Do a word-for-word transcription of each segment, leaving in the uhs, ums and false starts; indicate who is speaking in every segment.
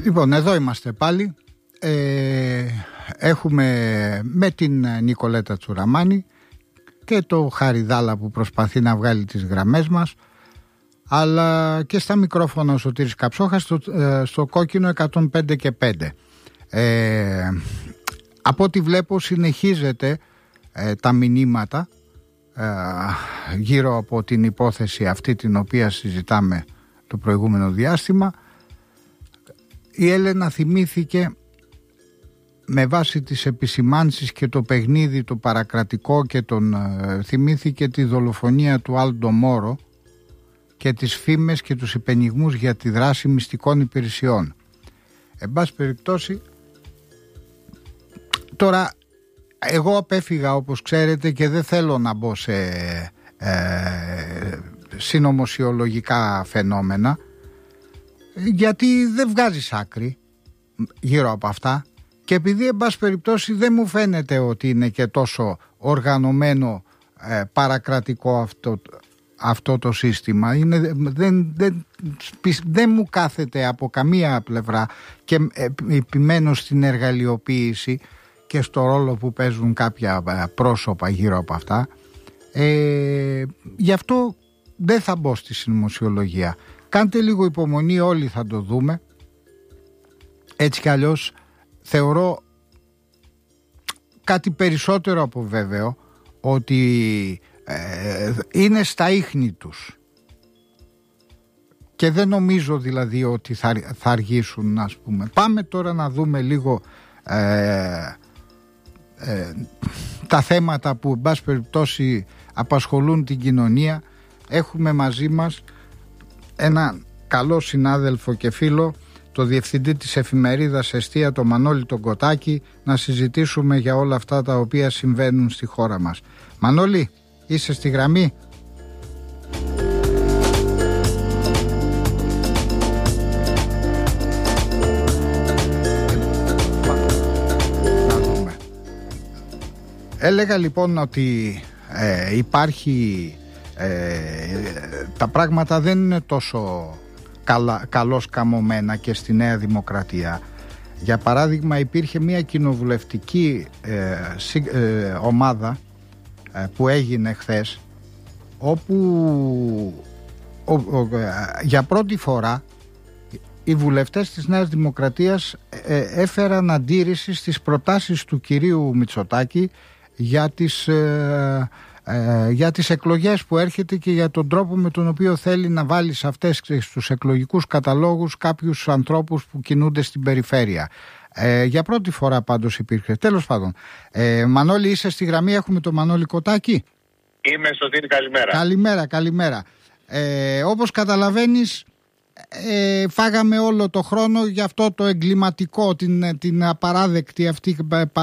Speaker 1: Λοιπόν, εδώ είμαστε πάλι. Ε, έχουμε με την Νικολέτα Τσουραμάνη και το Χαριδάλα που προσπαθεί να βγάλει τις γραμμές μας, αλλά και στα μικρόφωνα ο Σωτήρης Καψόχας στο, στο κόκκινο εκατόν πέντε και πέντε. Ε, από ό,τι βλέπω συνεχίζεται ε, τα μηνύματα ε, γύρω από την υπόθεση αυτή την οποία συζητάμε το προηγούμενο διάστημα. Η Έλενα θυμήθηκε με βάση τις επισημάνσεις και το παιχνίδι το παρακρατικό και τον ε, θυμήθηκε τη δολοφονία του Άλντο Μόρο και τις φήμες και τους υπενιγμούς για τη δράση μυστικών υπηρεσιών. Εν πάση περιπτώσει, τώρα εγώ απέφυγα όπως ξέρετε και δεν θέλω να μπω σε ε, συνωμοσιολογικά φαινόμενα, γιατί δεν βγάζεις άκρη γύρω από αυτά, και επειδή εν πάση περιπτώσει δεν μου φαίνεται ότι είναι και τόσο οργανωμένο ε, παρακρατικό αυτό, αυτό το σύστημα, είναι, δεν, δεν, δεν μου κάθεται από καμία πλευρά, και ε, επιμένω στην εργαλειοποίηση και στο ρόλο που παίζουν κάποια πρόσωπα γύρω από αυτά. Ε, γι' αυτό δεν θα μπω στη συνωμοσιολογία. Κάντε λίγο υπομονή, όλοι θα το δούμε. Έτσι κι αλλιώς θεωρώ κάτι περισσότερο από βέβαιο ότι ε, είναι στα ίχνη τους, και δεν νομίζω δηλαδή ότι θα, θα αργήσουν, ας πούμε. Πάμε τώρα να δούμε λίγο ε, ε, τα θέματα που εν πάση περιπτώσει απασχολούν την κοινωνία. Έχουμε μαζί μας ένα καλό συνάδελφο και φίλο, το διευθυντή της εφημερίδας Εστία, το Μανώλη τον Κωτάκη, να συζητήσουμε για όλα αυτά τα οποία συμβαίνουν στη χώρα μας. Μανώλη, είσαι στη γραμμή? Έλεγα λοιπόν ότι ε, υπάρχει ε, τα πράγματα δεν είναι τόσο καλά, καλώς καμωμένα και στη Νέα Δημοκρατία. Για παράδειγμα, υπήρχε μια κοινοβουλευτική ε, συ, ε, ομάδα ε, που έγινε χθες, όπου ο, ο, ε, για πρώτη φορά οι βουλευτές της Νέας Δημοκρατίας ε, έφεραν αντίρρηση στις προτάσεις του κυρίου Μητσοτάκη για τις, ε, ε, για τις εκλογές που έρχεται και για τον τρόπο με τον οποίο θέλει να βάλει σε αυτές στους εκλογικούς καταλόγους κάποιους ανθρώπους που κινούνται στην περιφέρεια. Ε, για πρώτη φορά πάντως υπήρχε. Τέλος πάντων, ε, Μανώλη, είσαι στη γραμμή? Έχουμε τον Μανώλη Κωτάκη.
Speaker 2: Είμαι Σωτήρη, καλημέρα.
Speaker 1: Καλημέρα, καλημέρα. Ε, όπως καταλαβαίνεις, Ε, φάγαμε όλο το χρόνο για αυτό το εγκληματικό, την, την απαράδεκτη αυτή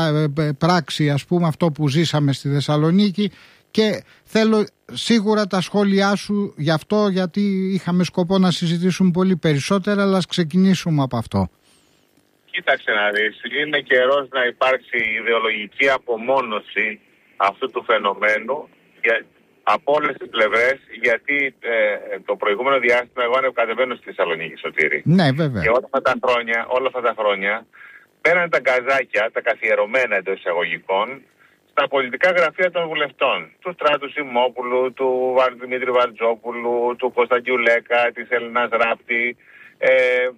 Speaker 1: πράξη, ας πούμε, αυτό που ζήσαμε στη Θεσσαλονίκη, και θέλω σίγουρα τα σχόλιά σου γι' αυτό, γιατί είχαμε σκοπό να συζητήσουμε πολύ περισσότερα, αλλά ας ξεκινήσουμε από αυτό.
Speaker 2: Κοίταξε να δεις, είναι καιρός να υπάρξει ιδεολογική απομόνωση αυτού του φαινομένου για, από όλες τις πλευρές, γιατί ε, το προηγούμενο διάστημα εγώ ανεβοκατεβαίνω στη Θεσσαλονίκη, Σωτήρη.
Speaker 1: Ναι, βέβαια.
Speaker 2: Και όλα αυτά τα χρόνια, όλα αυτά τα χρόνια πέραν τα γκαζάκια, τα καθιερωμένα εντός εισαγωγικών, στα πολιτικά γραφεία των βουλευτών. Του Στράτου Σιμόπουλου, του Δημήτρη Βαρτζόπουλου, του Κωνσταντιού Λέκα, της Έλληνας Ράπτη. Ε,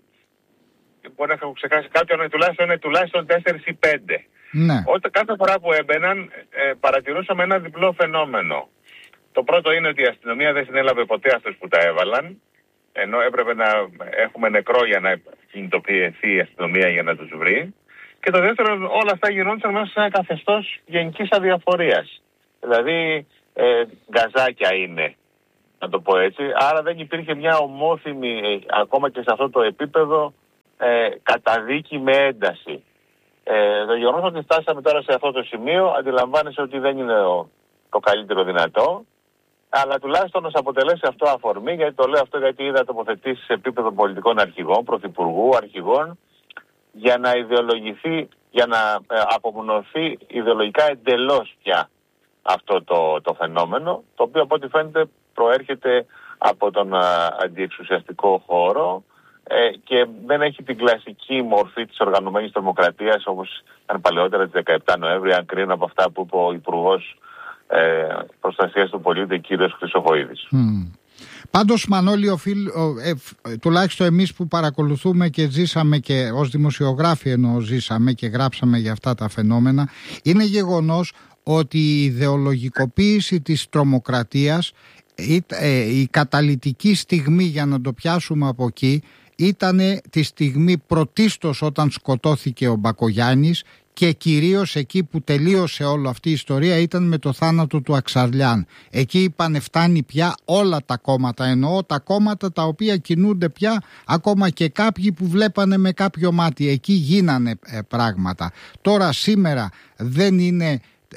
Speaker 2: μπορεί να έχω ξεχάσει κάποιον, τουλάχιστον είναι τουλάχιστον τέσσερις ή πέντε.
Speaker 1: Ναι.
Speaker 2: Όταν κάθε φορά που έμπαιναν, ε, παρατηρούσαμε ένα διπλό φαινόμενο. Το πρώτο είναι ότι η αστυνομία δεν συνέλαβε ποτέ αυτούς που τα έβαλαν, ενώ έπρεπε να έχουμε νεκρό για να κινητοποιηθεί η αστυνομία για να τους βρει. Και το δεύτερο, όλα αυτά γινόντουσαν μέσα σε ένα καθεστώς γενικής αδιαφορίας. Δηλαδή, ε, γκαζάκια είναι, να το πω έτσι. Άρα δεν υπήρχε μια ομόθυμη, ε, ακόμα και σε αυτό το επίπεδο, ε, καταδίκη με ένταση. Ε, το γεγονός ότι φτάσαμε τώρα σε αυτό το σημείο, αντιλαμβάνεσαι ότι δεν είναι ο, το καλύτερο δυνατό. Αλλά τουλάχιστον ως αποτελέσει αυτό αφορμή, γιατί το λέω αυτό γιατί είδα τοποθετήσεις σε επίπεδο πολιτικών αρχηγών, πρωθυπουργού, αρχηγών, για να ιδεολογηθεί, για να ε, απομονωθεί ιδεολογικά εντελώς πια αυτό το, το φαινόμενο, το οποίο από ό,τι φαίνεται προέρχεται από τον α, αντιεξουσιαστικό χώρο ε, και δεν έχει την κλασική μορφή της οργανωμένης τρομοκρατίας όπως ήταν παλαιότερα της δεκαεπτά Νοέμβρη, αν κρίνω από αυτά που είπε ο Υπουργός ε, Προστασίας του Πολίτη, κύριος Χρυσοχοΐδης.
Speaker 1: Mm. Πάντως, Μανώλη, οφείλ, ε, ε, τουλάχιστον εμείς που παρακολουθούμε και ζήσαμε και ως δημοσιογράφοι ενώ ζήσαμε και γράψαμε για αυτά τα φαινόμενα, είναι γεγονός ότι η ιδεολογικοποίηση της τρομοκρατίας, η, ε, η καταλυτική στιγμή, για να το πιάσουμε από εκεί, ήταν τη στιγμή πρωτίστως όταν σκοτώθηκε ο Μπακογιάννης, και κυρίως εκεί που τελείωσε όλη αυτή η ιστορία ήταν με το θάνατο του Αξαρλιάν. Εκεί είπανε φτάνει πια, όλα τα κόμματα, εννοώ τα κόμματα τα οποία κινούνται πια, ακόμα και κάποιοι που βλέπανε με κάποιο μάτι, εκεί γίνανε ε, πράγματα. Τώρα σήμερα δεν είναι,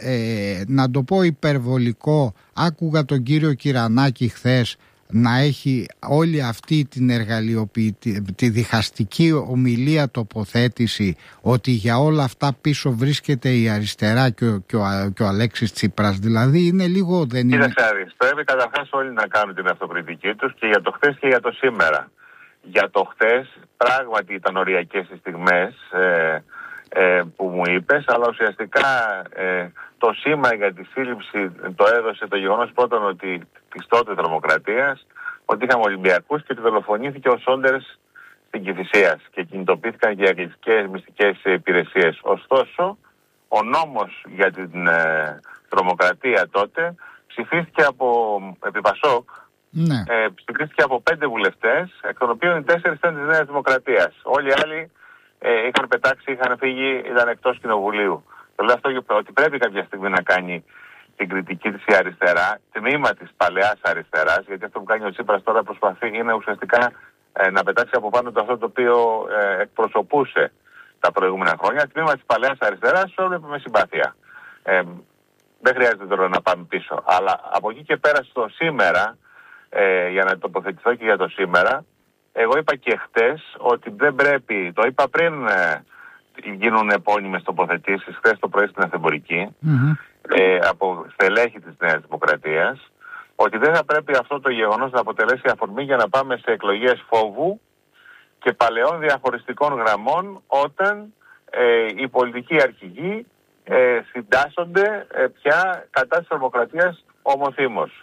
Speaker 1: ε, να το πω υπερβολικό, άκουγα τον κύριο Κυρανάκη χθες να έχει όλη αυτή την εργαλειοποιητή, τη διχαστική ομιλία, τοποθέτηση, ότι για όλα αυτά πίσω βρίσκεται η αριστερά και ο, και ο, και ο Αλέξης Τσίπρας. Δηλαδή είναι λίγο, δεν είναι...
Speaker 2: Κύριε Σάρης, πρέπει καταρχάς όλοι να κάνουν την αυτοκριτική τους και για το χθες και για το σήμερα. Για το χθες πράγματι ήταν οριακές οι στιγμές ε, ε, που μου είπες, αλλά ουσιαστικά ε, το σήμα για τη σύλληψη το έδωσε το γεγονός πρώτον ότι της τότε τρομοκρατίας, ότι είχαμε Ολυμπιακούς και ότι δολοφονήθηκε ο Σόντερς στην Κηφισίας και κινητοποιήθηκαν και οι αγγλικές μυστικές υπηρεσίες. Ωστόσο, ο νόμος για την ε, τρομοκρατία τότε ψηφίστηκε από επί Πασόκ,
Speaker 1: ναι. ε,
Speaker 2: ψηφίστηκε από πέντε βουλευτές, εκ των οποίων οι τέσσερις ήταν της Νέας Δημοκρατίας. Όλοι οι άλλοι ε, είχαν πετάξει, είχαν φύγει, ήταν εκτός κοινοβουλίου. Το λέω αυτό ότι πρέπει κάποια στιγμή να κάνει την κριτική της η αριστερά, τμήμα της παλαιάς αριστεράς, γιατί αυτό που κάνει ο Τσίπρας τώρα προσπαθεί είναι ουσιαστικά ε, να πετάξει από πάνω το αυτό το οποίο ε, εκπροσωπούσε τα προηγούμενα χρόνια. Τμήμα της παλαιάς αριστεράς το έβλεπε με συμπάθεια. Ε, δεν χρειάζεται τώρα να πάμε πίσω. Αλλά από εκεί και πέρα στο σήμερα, ε, για να τοποθετηθώ και για το σήμερα, εγώ είπα και χτες ότι δεν πρέπει, το είπα πριν ε, γίνουν επώνυμες τοποθετήσεις, χθες το πρωί στην Αθεμπορική, mm-hmm. ε, από στελέχη της Νέας Δημοκρατίας, ότι δεν θα πρέπει αυτό το γεγονός να αποτελέσει αφορμή για να πάμε σε εκλογές φόβου και παλαιών διαχωριστικών γραμμών, όταν ε, οι πολιτικοί αρχηγοί ε, συντάσσονται ε, πια κατά της τρομοκρατίας ομοθήμως.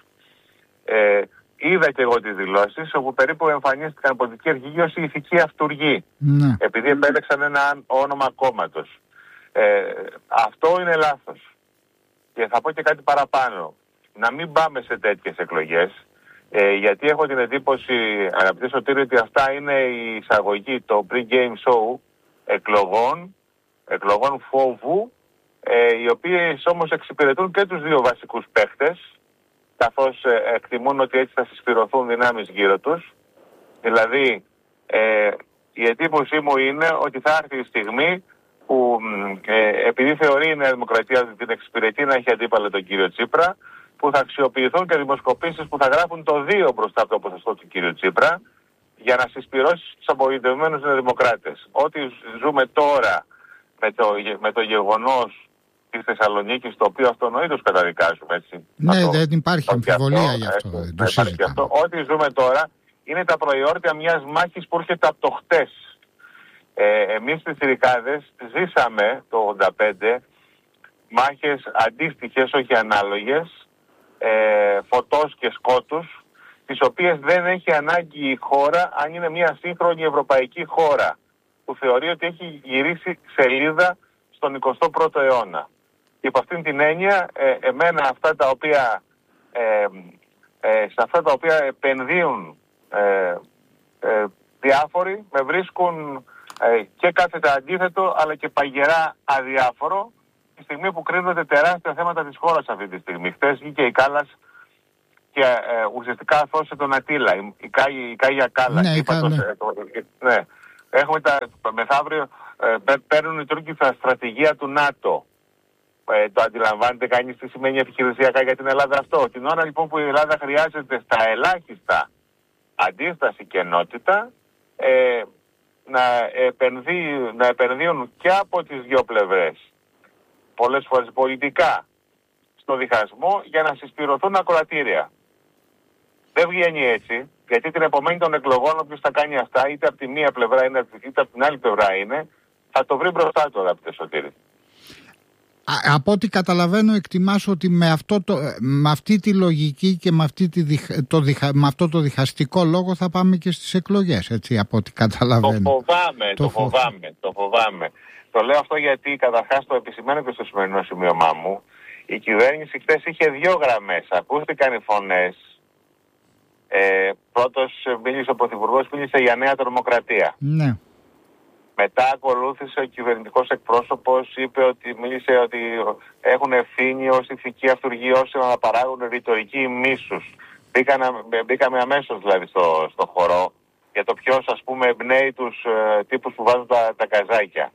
Speaker 2: Ε, είδα και εγώ τις δηλώσεις όπου περίπου εμφανίστηκαν πολιτικοί αρχηγοί ως η ηθική αυτουργοί, mm. επειδή επέλεξαν ένα όνομα κόμματος. Ε, αυτό είναι λάθος. Και θα πω και κάτι παραπάνω. Να μην πάμε σε τέτοιες εκλογές, ε, γιατί έχω την εντύπωση, αγαπητέ Σωτήρη, ότι αυτά είναι η εισαγωγή, το pre-game show εκλογών, εκλογών φόβου, ε, οι οποίες όμως εξυπηρετούν και τους δύο βασικούς παίχτες, καθώς ε, εκτιμούν ότι έτσι θα συσπηρωθούν δυνάμεις γύρω τους. Δηλαδή, ε, η εντύπωσή μου είναι ότι θα έρθει η στιγμή που ε, επειδή θεωρεί η Νέα Δημοκρατία ότι την εξυπηρετεί να έχει αντίπαλο τον κύριο Τσίπρα, που θα αξιοποιηθούν και δημοσκοπήσεις που θα γράφουν το δύο μπροστά από το ποσοστό του κύριου Τσίπρα, για να συσπηρώσει τους απογοητευμένους νεοδημοκράτες. Ό,τι ζούμε τώρα με το, με το γεγονός της Θεσσαλονίκης, το οποίο αυτονοήτως καταδικάζουμε, έτσι.
Speaker 1: Ναι,
Speaker 2: αυτό,
Speaker 1: δεν υπάρχει αμφιβολία γι' αυτό.
Speaker 2: Ε, δεν υπάρχει αυτό. Ό,τι ζούμε τώρα είναι τα προϊόρτια μιας μάχης που έρχεται από το χτες. Ε, εμείς στις Τσιρικάδες ζήσαμε το ογδόντα πέντε μάχες αντίστοιχες, όχι ανάλογες, ε, φωτός και σκότους, τις οποίες δεν έχει ανάγκη η χώρα, αν είναι μια σύγχρονη ευρωπαϊκή χώρα που θεωρεί ότι έχει γυρίσει σελίδα στον εικοστό πρώτο αιώνα. Και από αυτήν την έννοια, ε, εμένα αυτά τα οποία, ε, ε, σε αυτά τα οποία επενδύουν ε, ε, διάφοροι, με βρίσκουν ε, και κάθετα αντίθετο, αλλά και παγερά αδιάφορο, τη στιγμή που κρίνονται τεράστια θέματα της χώρας αυτή τη στιγμή. Χθες βγήκε η Κάλλας και ε, ουσιαστικά αθώσε τον Ατήλα, η, η, Κάγια, η Κάγια Κάλλα.
Speaker 1: Ναι, η το,
Speaker 2: ναι. Το, ναι. Έχουμε τα, μεθαύριο, ε, παίρνουν οι Τούρκοι τα στρατηγία του ΝΑΤΟ. Ε, το αντιλαμβάνεται κανείς τι σημαίνει επιχειρησιακά για την Ελλάδα αυτό? Την ώρα λοιπόν που η Ελλάδα χρειάζεται στα ελάχιστα αντίσταση και ενότητα, ε, να, επενδύουν, να επενδύουν και από τις δύο πλευρές, πολλές φορές πολιτικά, στο διχασμό για να συσπηρωθούν ακροατήρια. Δεν βγαίνει έτσι. Γιατί την επομένη των εκλογών, όποιος θα κάνει αυτά, είτε από τη μία πλευρά είναι, είτε από την άλλη πλευρά είναι, θα το βρει μπροστά του, αγαπητέ Σωτήρη.
Speaker 1: Α, από ό,τι καταλαβαίνω, εκτιμάς ότι με, αυτό το, με αυτή τη λογική και με, αυτή τη, το, με αυτό το διχαστικό λόγο θα πάμε και στις εκλογές, έτσι, από ό,τι καταλαβαίνω.
Speaker 2: Το φοβάμαι, το, το φοβάμαι, το φοβάμαι. Το λέω αυτό γιατί καταρχάς το επισημαίνω και στο σημερινό σημείωμά μου. Η κυβέρνηση χθες είχε δύο γραμμές. Ακούστηκαν οι φωνές. Ε, πρώτος μίλησε ο Πρωθυπουργός, μίλησε για νέα τρομοκρατία.
Speaker 1: Ναι.
Speaker 2: Μετά ακολούθησε ο κυβερνητικός εκπρόσωπος, είπε ότι μίλησε ότι έχουν ευθύνη ως ηθική αυτουργοί όσοι να παράγουν ρητορική μίσους. Μπήκαμε, μπήκαμε αμέσως δηλαδή στο, στο χορό για το ποιος, ας πούμε, εμπνέει τους ε, τύπους που βάζουν τα, τα καζάκια.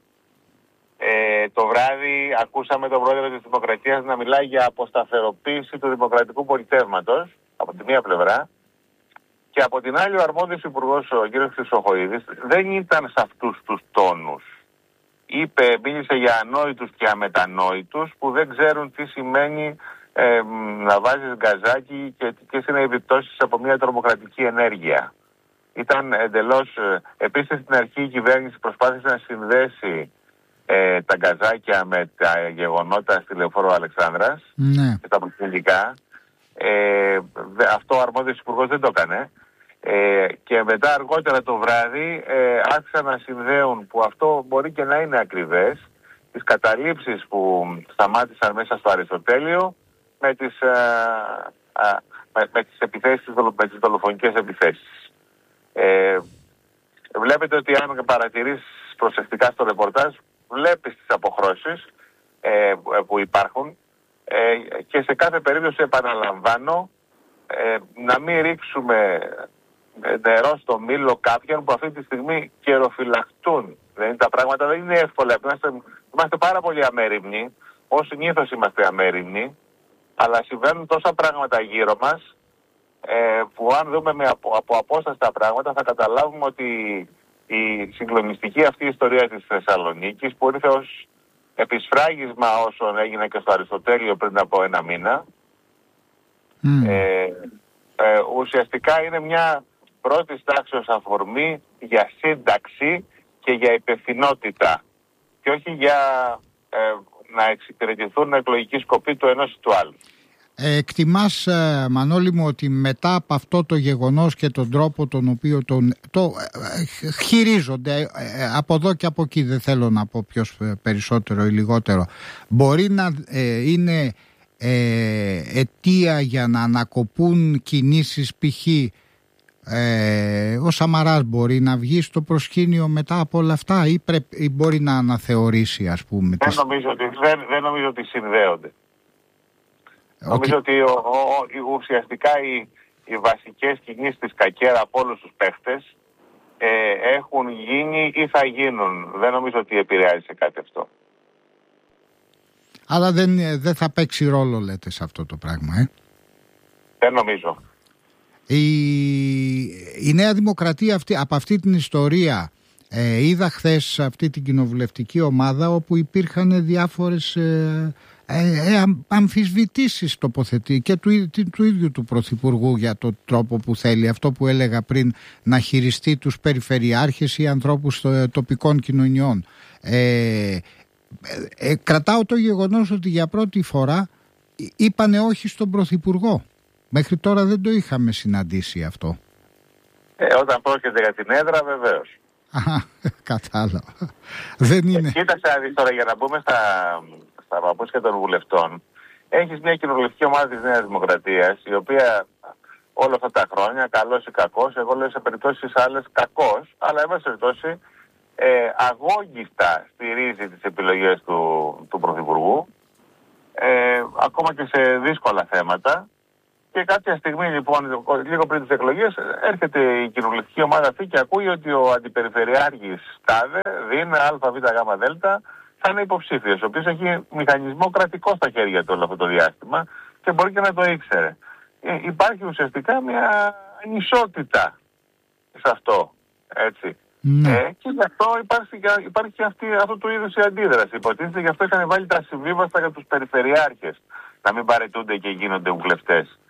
Speaker 2: Ε, το βράδυ ακούσαμε τον πρόεδρο της Δημοκρατίας να μιλάει για αποσταθεροποίηση του δημοκρατικού πολιτεύματος από τη μία πλευρά, και από την άλλη ο αρμόδιος υπουργός, ο κ. Χρυσοχοΐδης, δεν ήταν σε αυτούς τους τόνους. Είπε, μίλησε για ανόητους και αμετανόητους που δεν ξέρουν τι σημαίνει ε, να βάζεις γκαζάκι και ποιες είναι οι επιπτώσεις από μια τρομοκρατική ενέργεια. Ήταν εντελώς... Ε, επίσης στην αρχή η κυβέρνηση προσπάθησε να συνδέσει ε, τα γκαζάκια με τα γεγονότα στη Λεωφόρο Αλεξάνδρας,
Speaker 1: ναι,
Speaker 2: και τα πολιτικά. Ε, αυτό ο αρμόδιος υπουργός δεν το έκανε. Ε, και μετά αργότερα το βράδυ ε, άρχισαν να συνδέουν, που αυτό μπορεί και να είναι ακριβές, τις καταλήψεις που σταμάτησαν μέσα στο Αριστοτέλειο με τις, α, α, με, με τις επιθέσεις, με τις δολοφονικές επιθέσεις. Ε, βλέπετε ότι αν παρατηρείς προσεκτικά στο ρεπορτάζ, βλέπεις τις αποχρώσεις ε, που υπάρχουν, ε, και σε κάθε περίπτωση επαναλαμβάνω ε, να μην ρίξουμε νερό στο μήλο κάποιον που αυτή τη στιγμή καιροφυλακτούν. Δηλαδή, τα πράγματα δεν είναι εύκολα. Είμαστε, είμαστε πάρα πολύ αμέριμνοι, ως συνήθως είμαστε αμέριμνοι, αλλά συμβαίνουν τόσα πράγματα γύρω μας ε, που αν δούμε με από, από απόσταση τα πράγματα θα καταλάβουμε ότι η συγκλονιστική αυτή ιστορία της Θεσσαλονίκης, που ήρθε ως επισφράγισμα όσων έγινε και στο Αριστοτέλειο πριν από ένα μήνα, mm. ε, ε, ουσιαστικά είναι μια πρώτης τάξεως αφορμή για σύνταξη και για υπευθυνότητα και όχι για ε, να εξυπηρετηθούν εκλογικοί σκοποί του ενός ή του άλλου.
Speaker 1: Ε, εκτιμάς, ε, Μανώλη μου, ότι μετά από αυτό το γεγονός και τον τρόπο τον οποίο τον, το ε, χειρίζονται ε, από εδώ και από εκεί, δεν θέλω να πω ποιος περισσότερο ή λιγότερο, μπορεί να ε, είναι ε, αιτία για να ανακοπούν κινήσεις, π.χ. Ε, ο Σαμαράς μπορεί να βγει στο προσκήνιο μετά από όλα αυτά ή, πρέπει, ή μπορεί να αναθεωρήσει, ας πούμε?
Speaker 2: Δεν, τις... νομίζω, ότι, δεν, δεν νομίζω ότι συνδέονται. Okay. Νομίζω ότι ο, ο, ουσιαστικά οι, οι βασικές κινήσεις της Κακέρα από όλους τους παίχτες ε, έχουν γίνει ή θα γίνουν. Δεν νομίζω ότι επηρεάζει σε κάτι αυτό.
Speaker 1: Αλλά δεν, δεν θα παίξει ρόλο, λέτε, σε αυτό το πράγμα, ε?
Speaker 2: Δεν νομίζω.
Speaker 1: Η, η Νέα Δημοκρατία αυτή, από αυτή την ιστορία ε, είδα χθες αυτή την κοινοβουλευτική ομάδα όπου υπήρχαν διάφορες ε, ε, ε, αμφισβητήσεις τοποθετεί και του, του ίδιου του Πρωθυπουργού για τον τρόπο που θέλει, αυτό που έλεγα πριν, να χειριστεί τους περιφερειάρχες ή ανθρώπους τοπικών κοινωνιών. Ε, ε, ε, κρατάω το γεγονός ότι για πρώτη φορά είπανε όχι στον Πρωθυπουργό. Μέχρι τώρα δεν το είχαμε συναντήσει αυτό.
Speaker 2: Ε, όταν πρόκειται για την έδρα, βεβαίως.
Speaker 1: Α, κατάλαβα. Δεν είναι.
Speaker 2: Ε, κοίταξε να τώρα, για να μπούμε στα, στα παπούτσια των βουλευτών. Έχεις μια κοινοβουλευτική ομάδα της Νέας Δημοκρατίας, η οποία όλα αυτά τα χρόνια, καλός ή κακός, εγώ λέω σε περιπτώσεις άλλες κακός, αλλά εν πάση περιπτώσει ε, αγώγιστα στηρίζει τις επιλογές του, του Πρωθυπουργού, ε, ακόμα και σε δύσκολα θέματα. Και κάποια στιγμή, λοιπόν, λίγο πριν τις εκλογές, έρχεται η κοινοβουλευτική ομάδα αυτή και ακούει ότι ο αντιπεριφερειάρχης ΤΑΔΕ, ΔΗΝ, ΑΒΓΔ, θα είναι υποψήφιος, ο οποίος έχει μηχανισμό κρατικό στα χέρια του όλο αυτό το διάστημα και μπορεί και να το ήξερε. Ε, υπάρχει ουσιαστικά μια ανισότητα σε αυτό, έτσι. Mm. Ε, και γι' αυτό υπάρχει, υπάρχει και αυτή, αυτού του είδους η αντίδραση. Υποτίθεται γι' αυτό είχαν βάλει τα συμβίβαστα για τους περιφερειάρχες, να μην παραιτούνται και γίνονται βουλευτές.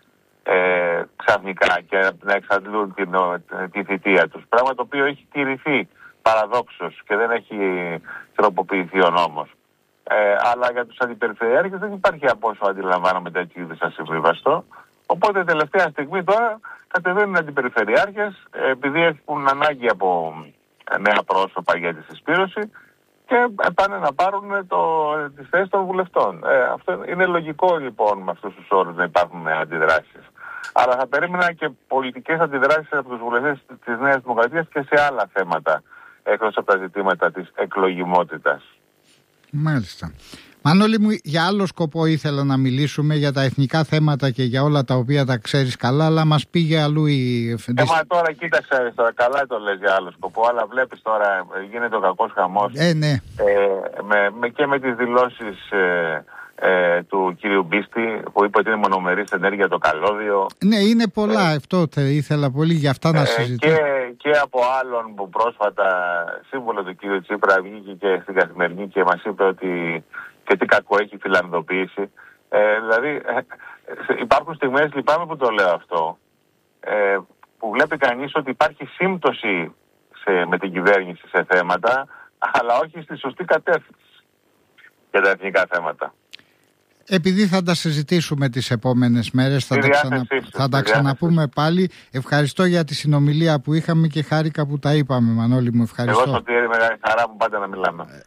Speaker 2: ε, ξαφνικά και να εξαντλούν την, τη θητεία τους. Πράγμα το οποίο έχει τηρηθεί παραδόξως και δεν έχει τροποποιηθεί ο νόμος. Ε, αλλά για τους αντιπεριφερειάρχες δεν υπάρχει, από όσο αντιλαμβάνομαι, τέτοιου είδους ασυμβίβαστο. Οπότε τελευταία στιγμή τώρα κατεβαίνουν οι αντιπεριφερειάρχες, ε, επειδή έχουν ανάγκη από νέα πρόσωπα για τη συσπήρωση, και πάνε να πάρουν το, τις θέσεις των βουλευτών. Ε, αυτό είναι λογικό λοιπόν με αυτούς τους όρους να υπάρχουν αντιδράσεις. Αλλά θα περίμενα και πολιτικές αντιδράσεις από τους βουλευτές της Νέας Δημοκρατίας και σε άλλα θέματα, εκτός από τα ζητήματα της εκλογιμότητας.
Speaker 1: Μάλιστα. Μανώλη μου, για άλλο σκοπό ήθελα να μιλήσουμε, για τα εθνικά θέματα και για όλα τα οποία τα ξέρεις καλά, αλλά μας πήγε αλλού η...
Speaker 2: Ε, μα τώρα κοίταξε, τώρα καλά το λες για άλλο σκοπό, αλλά βλέπεις τώρα γίνεται ο κακός χαμός.
Speaker 1: Ε, ναι.
Speaker 2: ε, με, με, και με τις δηλώσεις ε, ε, του κύριου Μπίστη, που είπε ότι είναι μονομερής ενέργεια το καλώδιο.
Speaker 1: Ναι, είναι πολλά, ε, αυτό ήθελα πολύ για αυτά να ε, συζητήσω.
Speaker 2: Και, και από άλλον που πρόσφατα, σύμβολο του κύριου Τσίπρα, βγήκε και στην Καθημερινή και μας είπε ότι και τι κακό έχει η φιλανδοποίηση. Ε, δηλαδή ε, υπάρχουν στιγμές, λυπάμαι που το λέω αυτό, ε, που βλέπει κανείς ότι υπάρχει σύμπτωση σε, με την κυβέρνηση σε θέματα, αλλά όχι στη σωστή κατεύθυνση για τα εθνικά θέματα.
Speaker 1: Επειδή θα τα συζητήσουμε τις επόμενες μέρες, θα, τα, ξανα... θα τα ξαναπούμε πάλι. Ευχαριστώ για τη συνομιλία που είχαμε και χάρηκα που τα είπαμε, Μανώλη μου. Ευχαριστώ.
Speaker 2: Εγώ Σωτήρη, μεγάλη χαρά μου πάντα να μιλάμε.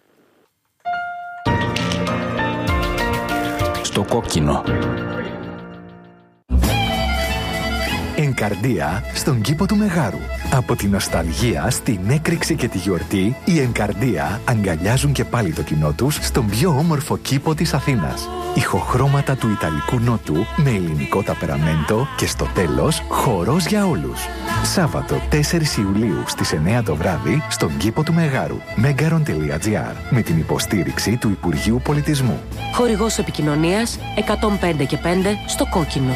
Speaker 3: Στο κόκκινο. Ενκαρδία στον κήπο του Μεγάρου. Από την νοσταλγία στην έκρηξη και τη γιορτή, οι Ενκαρδία αγκαλιάζουν και πάλι το κοινό τους στον πιο όμορφο κήπο της Αθήνας. Ηχοχρώματα του Ιταλικού Νότου με ελληνικό ταπεραμέντο και στο τέλος χορός για όλους. Σάββατο τέσσερις Ιουλίου στις εννιά το βράδυ στον κήπο του Μεγάρου. megaron τελεία gr με την υποστήριξη του Υπουργείου Πολιτισμού.
Speaker 4: Χορηγός επικοινωνίας εκατόν πέντε και πέντε στο κόκκινο.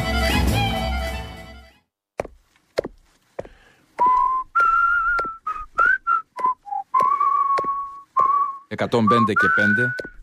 Speaker 5: εκατόν πέντε και πέντε